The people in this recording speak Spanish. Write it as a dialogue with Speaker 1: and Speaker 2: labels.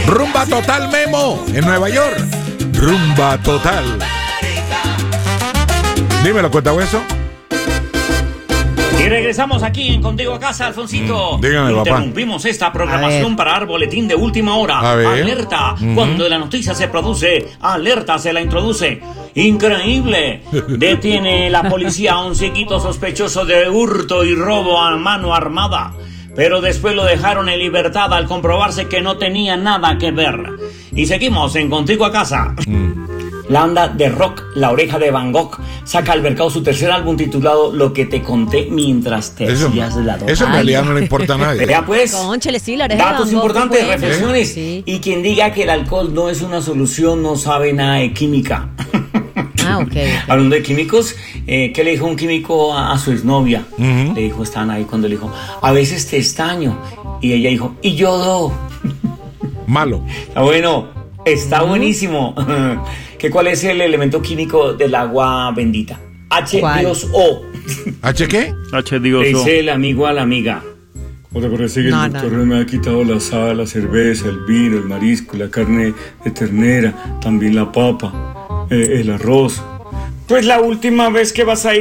Speaker 1: Rumba Total Memo en Nueva York. Rumba Total. Dímelo, cuenta hueso.
Speaker 2: Y regresamos aquí en Contigo a Casa, Alfonsito.
Speaker 1: Dígame, papá.
Speaker 2: Interrumpimos esta programación para dar boletín de última hora.
Speaker 1: A ver.
Speaker 2: Alerta. Cuando la noticia se produce, alerta se la introduce. Increíble. Detiene la policía a un chiquito sospechoso de hurto y robo a mano armada. Pero después lo dejaron en libertad al comprobarse que no tenía nada que ver. Y seguimos en Contigo a Casa. La banda de rock La Oreja de Van Gogh saca al mercado su tercer álbum titulado Lo que te conté mientras te hacías la doble.
Speaker 1: Eso en realidad no le importa a nadie.
Speaker 2: Vea pues,
Speaker 3: Cónchale, sí, La Oreja de
Speaker 2: datos
Speaker 3: Van Gogh,
Speaker 2: importantes,
Speaker 3: bueno.
Speaker 2: reflexiones.
Speaker 3: Sí.
Speaker 2: Y quien diga que el alcohol no es una solución no sabe nada de química.
Speaker 3: Ok.
Speaker 2: Hablando de químicos, ¿qué le dijo un químico a su exnovia? Le dijo, estaban ahí cuando le dijo, a veces te extraño. Y ella dijo, y yodo.
Speaker 1: Malo.
Speaker 2: Está bueno, está buenísimo. ¿Cuál es el elemento químico del agua bendita? H2O.
Speaker 1: ¿H qué?
Speaker 2: Le dice el amigo a la amiga.
Speaker 4: ¿O te parece que
Speaker 3: No,
Speaker 4: el doctor me ha quitado la sal, la cerveza, el vino, el marisco, la carne de ternera, también la papa, el arroz? Pues la última vez que vas a ir